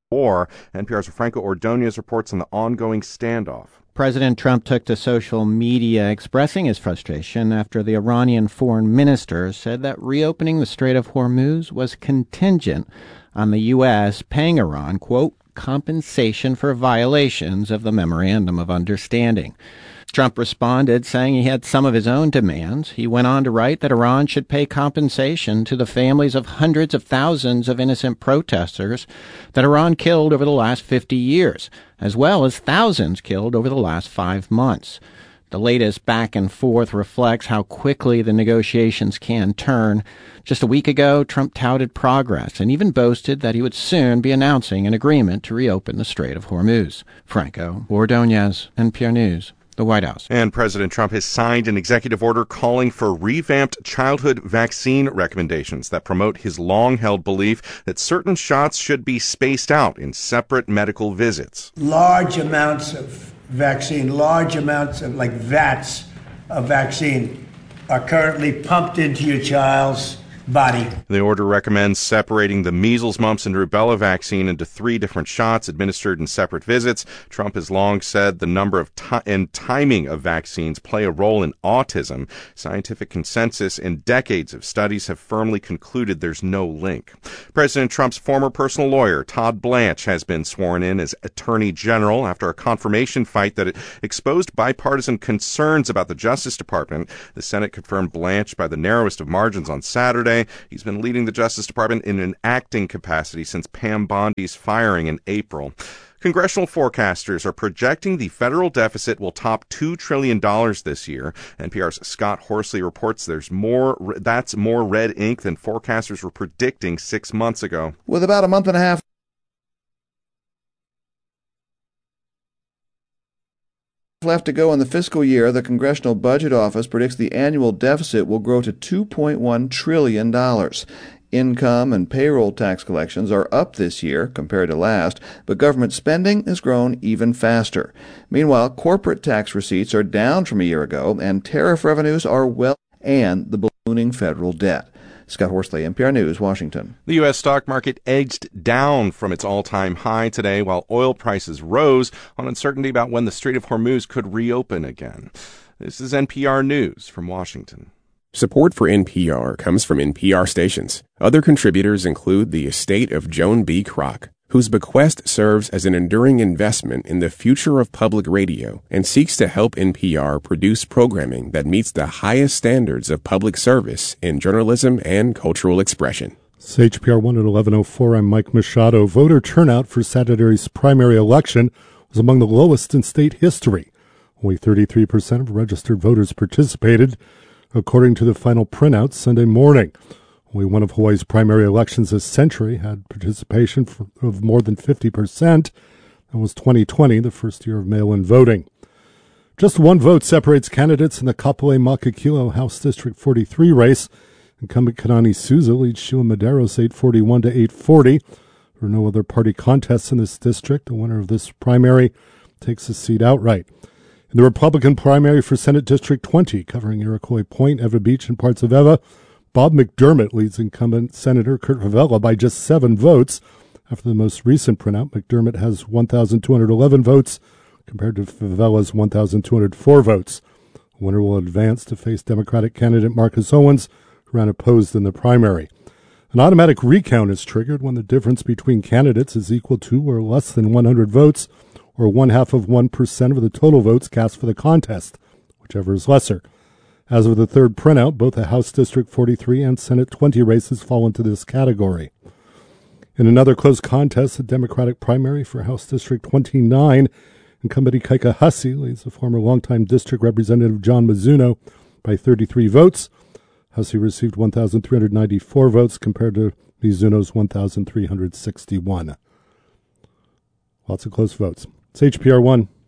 war. NPR's Franco Ordonez reports on the ongoing standoff. President Trump took to social media expressing his frustration after the Iranian foreign minister said that reopening the Strait of Hormuz was contingent on the U.S. paying Iran, quote, compensation for violations of the Memorandum of Understanding. Trump responded, saying he had some of his own demands. He went on to write that Iran should pay compensation to the families of hundreds of thousands of innocent protesters that Iran killed over the last 50 years, as well as thousands killed over the last 5 months. The latest back and forth reflects how quickly the negotiations can turn. Just a week ago, Trump touted progress and even boasted that he would soon be announcing an agreement to reopen the Strait of Hormuz. Franco Ordonez, NPR News. The White House. And President Trump has signed an executive order calling for revamped childhood vaccine recommendations that promote his long-held belief that certain shots should be spaced out in separate medical visits. Large amounts of vaccine, large amounts of vats of vaccine are currently pumped into your child's body. The order recommends separating the measles, mumps, and rubella vaccine into 3 different shots administered in separate visits. Trump has long said the number of and timing of vaccines play a role in autism. Scientific consensus and decades of studies have firmly concluded there's no link. President Trump's former personal lawyer, Todd Blanche, has been sworn in as Attorney General after a confirmation fight that exposed bipartisan concerns about the Justice Department. The Senate confirmed Blanche by the narrowest of margins on Saturday. He's been leading the Justice Department in an acting capacity since Pam Bondi's firing in April. Congressional forecasters are projecting the federal deficit will top $2 trillion this year. NPR's Scott Horsley reports that's more red ink than forecasters were predicting 6 months ago. With about a month and a half left to go in the fiscal year, the Congressional Budget Office predicts the annual deficit will grow to $2.1 trillion. Income and payroll tax collections are up this year compared to last, but government spending has grown even faster. Meanwhile, corporate tax receipts are down from a year ago, and tariff revenues are and the ballooning federal debt. Scott Horsley, NPR News, Washington. The U.S. stock market edged down from its all-time high today, while oil prices rose on uncertainty about when the Strait of Hormuz could reopen again. This is NPR News from Washington. Support for NPR comes from NPR stations. Other contributors include the estate of Joan B. Kroc, whose bequest serves as an enduring investment in the future of public radio and seeks to help NPR produce programming that meets the highest standards of public service in journalism and cultural expression. It's HPR 1 at 11:04. I'm Mike Machado. Voter turnout for Saturday's primary election was among the lowest in state history. Only 33% of registered voters participated, according to the final printout Sunday morning. Only one of Hawaii's primary elections this century had participation of more than 50%. That was 2020, the first year of mail-in voting. Just one vote separates candidates in the Kapolei Makakilo House District 43 race. Incumbent Kanani Souza leads Sheila Medeiros 841 to 840. There are no other party contests in this district. The winner of this primary takes the seat outright. In the Republican primary for Senate District 20, covering Iroquois Point, Eva Beach, and parts of Eva, Bob McDermott leads incumbent Senator Kurt Favela by just 7 votes. After the most recent printout, McDermott has 1,211 votes compared to Favela's 1,204 votes. The winner will advance to face Democratic candidate Marcus Owens, who ran opposed in the primary. An automatic recount is triggered when the difference between candidates is equal to or less than 100 votes, or 0.5% of the total votes cast for the contest, whichever is lesser. As of the third printout, both the House District 43 and Senate 20 races fall into this category. In another close contest, the Democratic primary for House District 29, incumbent Ikaika Hussey leads the former longtime District Representative John Mizuno by 33 votes. Hussey received 1,394 votes compared to Mizuno's 1,361. Lots of close votes. It's HPR 1.